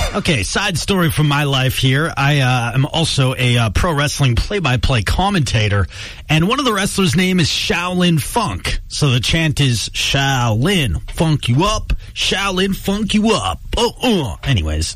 Okay, side story from my life here. I am also a pro wrestling play-by-play commentator, and one of the wrestlers' name is Shaolin Funk. So the chant is Shaolin, funk you up, Shaolin, funk you up. Anyways,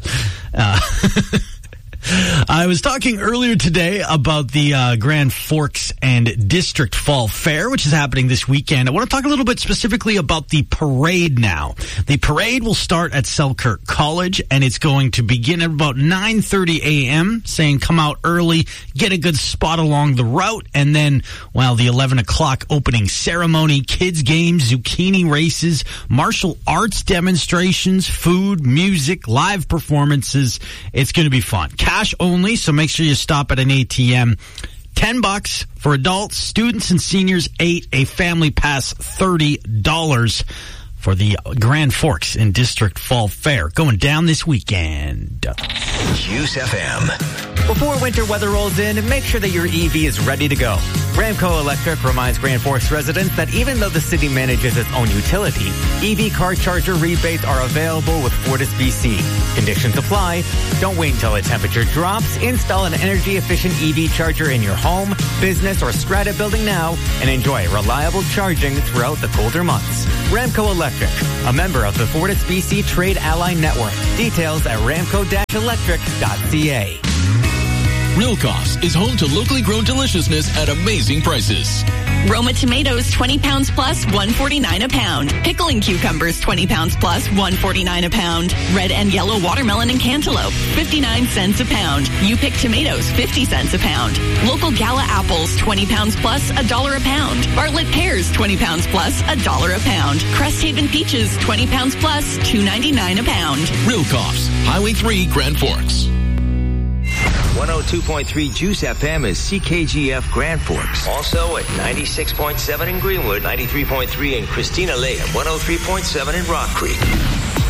I was talking earlier today about the Grand Forks and District Fall Fair, which is happening this weekend. I want to talk a little bit specifically about the parade now. The parade will start at Selkirk College, and it's going to begin at about 9:30 a.m., saying come out early, get a good spot along the route, and then, the 11 o'clock opening ceremony, kids' games, zucchini races, martial arts demonstrations, food, music, live performances. It's going to be fun. Cash only, so make sure you stop at an ATM. $10 for adults, students and seniors, $8. A family pass, $30 for the Grand Forks and District Fall Fair. Going down this weekend. Juice FM. Before winter weather rolls in, make sure that your EV is ready to go. Ramco Electric reminds Grand Forks residents that even though the city manages its own utility, EV car charger rebates are available with Fortis BC. Conditions apply. Don't wait until the temperature drops. Install an energy-efficient EV charger in your home, business, or strata building now and enjoy reliable charging throughout the colder months. Ramco Electric, a member of the Fortis BC Trade Ally Network. Details at ramco-electric.ca. Real Costs is home to locally grown deliciousness at amazing prices. Roma tomatoes, 20 pounds plus, $1.49 a pound. Pickling cucumbers, 20 pounds plus, $1.49 a pound. Red and yellow watermelon and cantaloupe, 59 cents a pound. You-Pick tomatoes, 50 cents a pound. Local Gala apples, 20 pounds plus, $1 a pound. Bartlett pears, 20 pounds plus, $1 a pound. Cresthaven peaches, 20 pounds plus, $2.99 a pound. Real Costs, Highway 3, Grand Forks. 102.3 Juice FM is CKGF Grand Forks. Also at 96.7 in Greenwood, 93.3 in Christina Lake, and 103.7 in Rock Creek.